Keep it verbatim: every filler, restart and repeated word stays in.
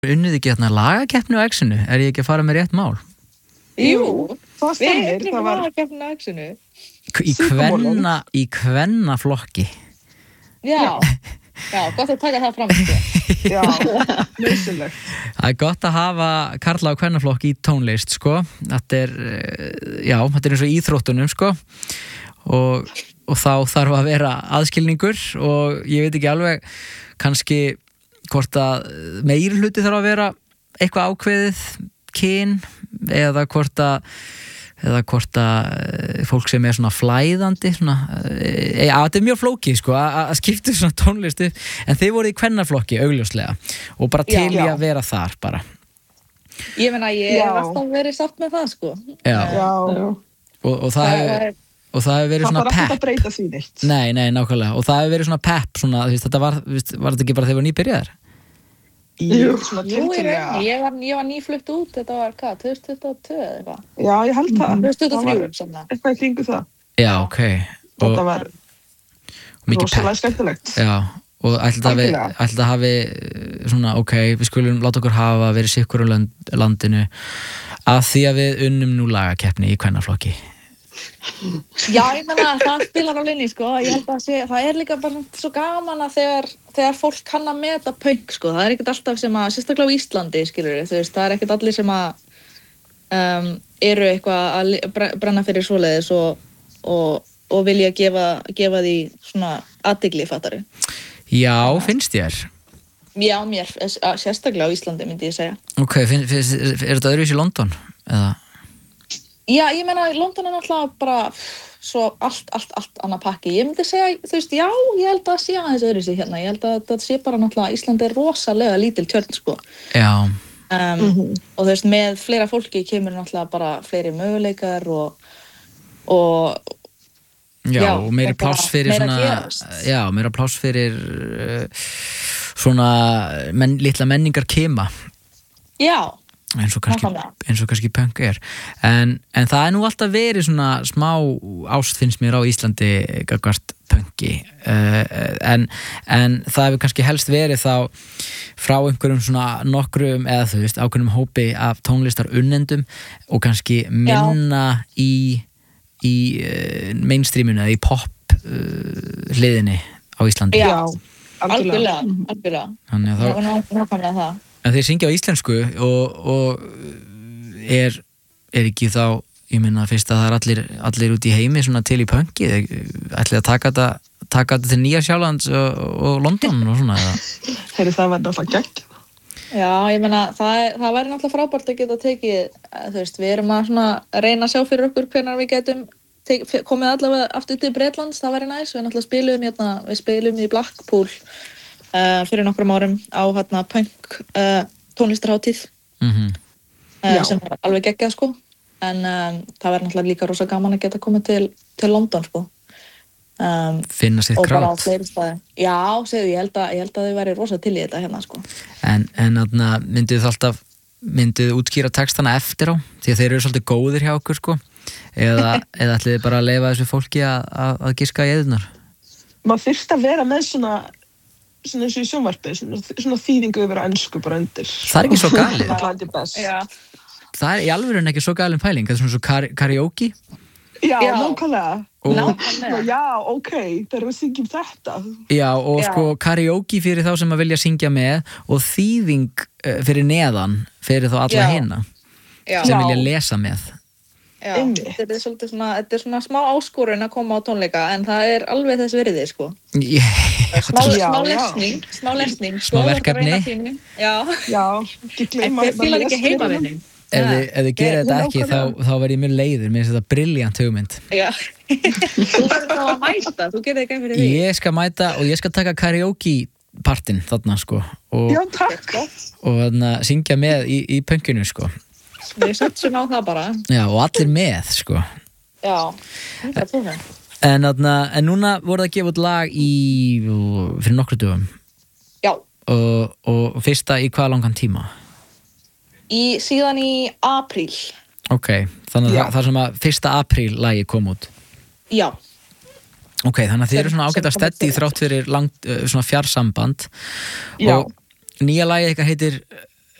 Unnið ekki hérna lagakeppni á Exinu? Er ég ekki að fara með rétt mál? Jú, það stemmir. Við erum lagakeppni á Exinu. Í kvenna, í kvenna flokki. Já, já, gott að taka það fram. Já, nöðsynlegt. Það er gott að hafa karla á kvennaflokki í tónlist, sko. Þetta er, já, þetta er eins og íþróttunum, sko. Og, og þá þarf að vera aðskilningur og ég veit ekki alveg kannski hvort að meiri hluti þarf að vera eitthvað ákveðið kyn eða hvort að eða hvort að fólk sem er svona flæðandi svona, e, ja, þetta er mjög flókið sko að skipta svona tónlistu en þeir voru í kvennaflokki augljóslega og bara til í að vera þar bara. Ég meina ég hef alltaf verið sátt með það sko. Já, Já. Og, og það hefur og það hefur verið það svona pepp. Það þarf ekki að breyta því neitt. Nei, nei, nákvæmlega. Og það hefur verið svona pepp, svona, þú veist, þetta var, þú veist, var þetta ekki bara þegar við nýbyrjaðir? Jú, svona Jú, ég, tiltölulega. ég var, ég var nýflutt út, þetta var hvað, tvö þúsund tuttugu og tvö eða eitthvað? Já, ég held það. tvö þúsund tuttugu og þrjú, Það var svona. eitthvað í kringu það. Já, ok. Og, Þetta var og mikið rosalega pepp. skemmtilegt. Já, og ætli það hafi, Algjörlega. ætli það hafi svona, ok, við skulum láta okkur hafa verið sikkur á land, landinu að því að við unnum nú lagakeppni í kvennaflokki. Já, ég meina, það spilar á linni, sko, ég held að sé, það er líka bara svo gaman að þegar, þegar fólk kann að meta pönk, sko, það er ekkert alltaf sem að, sérstaklega á Íslandi, skilur þú veist, það er ekkert allir sem að um, eru eitthvað að li- bre- brenna fyrir svoleiðis og, og, og vilja gefa, gefa því svona athygli, fattari. Já, finnst þér? Já, mér, sérstaklega á Íslandi, myndi ég segja. Ok, finn, finnst, er, er þetta öðruvísi í London? Eða? Já, ég meina, London er náttúrulega bara svo allt, allt, allt annað pakki. Ég myndi segja, þú veist, já, ég held að sé aðeins öðru sig hérna. Ég held að þetta sé bara náttúrulega, Íslandi er rosalega lítil tjörn, sko. Já. Um, og þú veist, með fleira fólki kemur náttúrulega bara fleiri möguleikar og, og Já, Já, og meiri og bara pláss fyrir meira svona, gerast. já, meira pláss fyrir uh, svona men, litla menningar kema. já, eins og kannski, Nákvæmlega. eins og kannski punk er en, en það er nú alltaf verið svona smá ást finnst mér á Íslandi gagnvart punki uh, en, en það hefur kannski helst verið þá frá einhverjum svona nokkrum eða þú veist ákveðnum hópi af tónlistar unnendum og kannski minna í, í uh, mainstreaminu eða í pop uh, hliðinni á Íslandi. Já. algjörlega. algjörlega, algjörlega. Þannig að þá Ná- ná- Nákvæmlega það. En þeir syngja á íslensku og, og er, er ekki þá, ég meina fyrst að það er allir, allir út í heimi svona til í punki, ætlið að taka þetta, taka þetta til Nýja Sjálands og, og London og svona eða? Heyri, það verður alltaf gegn. Já, ég meina, það, er- það væri náttúrulega frábært að geta tekið, eh, þú veist, við erum að svona reyna að sjá fyrir okkur hvenær við getum tek, komið allavega aftur til Bretlands, það væri næs, við náttúrulega spilum hérna, við spilum í Blackpool uh, fyrir nokkrum árum á hérna punk uh, tónlistarhátíð Mm uh, Já. sem er alveg geggjað, sko, en um, það væri náttúrulega líka rosa gaman að geta komið til, til London, sko. Um, Finna sitt og bara á krát. fleiri staði. Já, segðu, ég held að, ég held að þau væri rosa til í þetta hérna, sko. En, en þarna mynduð þið alltaf, mynduð þið útskýra textana eftir á, því að þeir eru svolítið góðir hjá okkur sko, eða, eða ætlið þið bara að leyfa þessu fólki að, að, að giska í eðunar? Maður þyrst að vera með svona svona eins og í sjónvarpi, svona, svona þýðingu yfir á ensku bara undir. Það er ekki svo galið. Það er alltaf best. Já. Það er í alvörun ekki svo galin pæling, það er svona svo kar karaoke. Já, Já. nákvæmlega. Og, Nákvæmlega. Já, ok, það er að syngja um þetta. já, og Já. sko karaoke fyrir þá sem að vilja syngja með og þýðing uh, fyrir neðan fyrir þá alla Já. hina Já. sem Já. vilja lesa með. Já, Einmitt. þetta er svolítið svona, þetta er svona smá áskorun að koma á tónleika, en það er alveg þess virði, sko. Ég, Smá, Já, smá já. lesning, smá lesning. Smá verkefni. Já, Já, ekki en gleyma hver fílar ekki heimavinning? ef þið, ef þið gerir Ég- þetta ekki þá, nákvæmlega. þá verð ég mjög leiður, mér finnst þetta brilljant hugmynd. Já, þú verður þá að mæta, þú gerir ekki fyrir því. Ég skal mæta og ég skal taka karaoke partinn þarna sko og, Já, takk. og þarna syngja með í, í punkinu sko. Við satsum á það bara. Já, og allir með sko. Já, hundrað prósent. En, þarna, en núna voru það að gefa út lag í, fyrir nokkru dögum Já, og, og fyrsta í hvað langan tíma? í, síðan í apríl. Ok, þannig að Já. það, það sem að fyrsta apríl lagi kom út. Já, Ok, þannig að þið eru svona Sem- ágætt að sem komið steddi fyrir. þrátt fyrir langt, uh, svona fjarsamband Já. og nýja lagið eitthvað heitir